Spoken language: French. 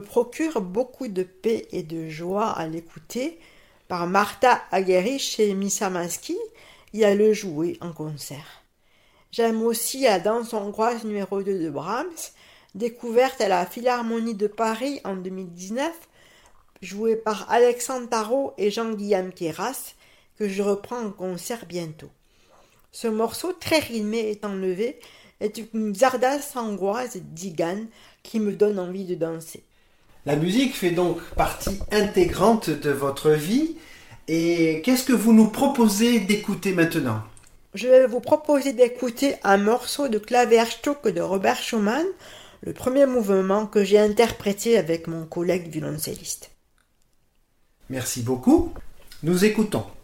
Procure beaucoup de paix et de joie à l'écouter par Martha Argerich et Misha Mansky et à le jouer en concert. J'aime aussi la danse hongroise numéro 2 de Brahms, découverte à la Philharmonie de Paris en 2019, jouée par Alexandre Tarot et Jean-Guillaume Queyras, que je reprends en concert bientôt. Ce morceau très rythmé et enlevé est une zardasse hongroise d'Igan qui me donne envie de danser. La musique fait donc partie intégrante de votre vie. Et qu'est-ce que vous nous proposez d'écouter maintenant ? Je vais vous proposer d'écouter un morceau de Klavierstück de Robert Schumann, le premier mouvement que j'ai interprété avec mon collègue violoncelliste. Merci beaucoup. Nous écoutons.